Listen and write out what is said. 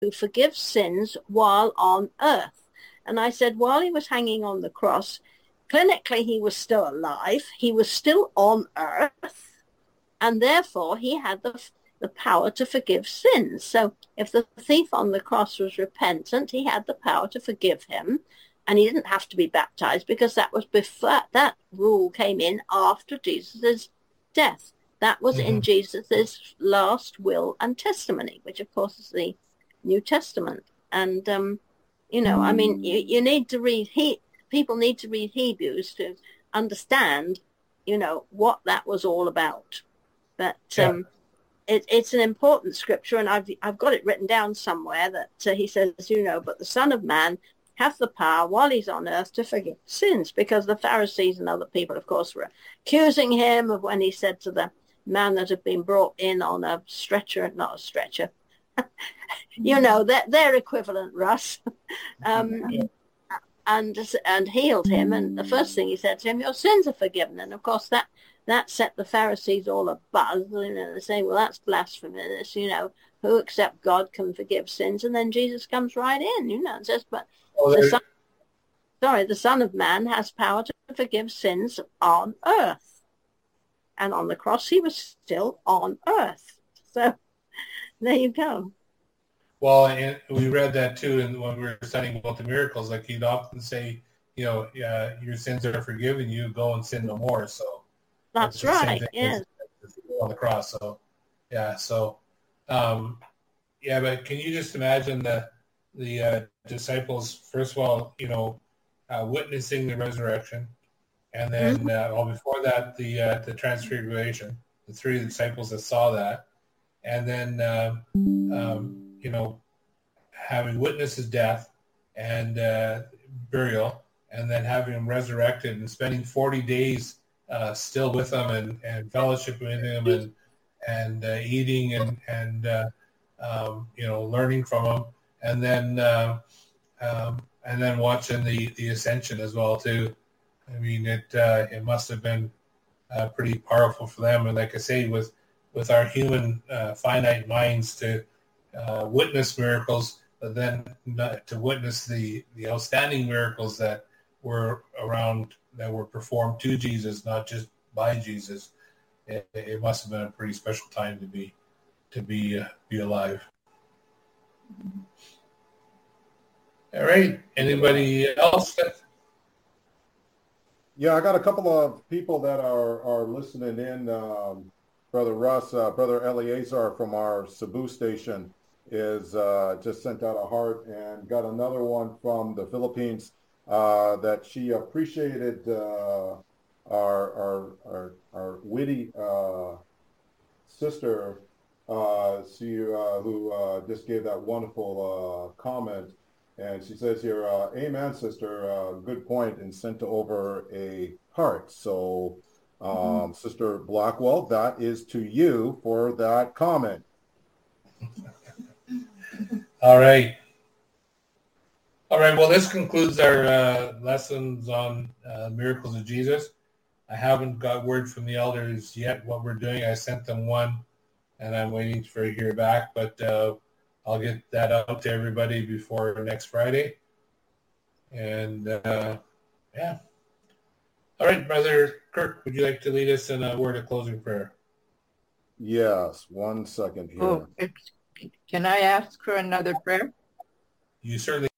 forgive sins while on earth. And I said, while he was hanging on the cross, clinically he was still alive. He was still on earth. And therefore he had the power to forgive sins. So if the thief on the cross was repentant, he had the power to forgive him. And he didn't have to be baptized because that was before, that rule came in after Jesus's death. That was in Jesus's last will and testimony, which of course is the New Testament. And, I mean, you need to read, people need to read Hebrews to understand, what that was all about. But it's an important scripture, and I've got it written down somewhere that he says, but the Son of Man hath the power while he's on earth to forgive sins, because the Pharisees and other people, of course, were accusing him of when he said to the man that had been brought in on a stretcher, not a stretcher, their equivalent, Russ, and healed him. And the first thing he said to him, your sins are forgiven. And of course, that set the Pharisees all abuzz. They say, well, that's blasphemous. Who except God can forgive sins? And then Jesus comes right in, and says, but the Son of Man has power to forgive sins on earth. And on the cross, he was still on earth. So there you go. Well, and we read that too, and when we were studying about the miracles, like he'd often say, your sins are forgiven, you go and sin no more. So that's right. Yes. On the cross. So but can you just imagine the disciples, first of all, witnessing the resurrection, and then before that, the transfiguration, the three disciples that saw that, and then having witnessed his death and burial, and then having him resurrected and spending 40 days still with them and fellowship with him and eating and learning from him, and then watching the ascension as well too. I mean, it must have been pretty powerful for them. And like I say, with our human finite minds to witness miracles, but then to witness the outstanding miracles that were around, that were performed to Jesus, not just by Jesus, it must have been a pretty special time to be alive. All right. Anybody else? Yeah, I got a couple of people that are listening in. Brother Russ, Brother Eleazar from our Cebu station is just sent out a heart, and got another one from the Philippines that she appreciated our witty sister, who just gave that wonderful comment. And she says here, amen, sister, good point, and sent over a heart. So, Sister Blackwell, that is to you for that comment. All right. Well, this concludes our lessons on miracles of Jesus. I haven't got word from the elders yet what we're doing. I sent them one, and I'm waiting for to hear back, but I'll get that out to everybody before next Friday. And All right, Brother Kirk, would you like to lead us in a word of closing prayer? Yes, 1 second here. Can I ask for another prayer? You certainly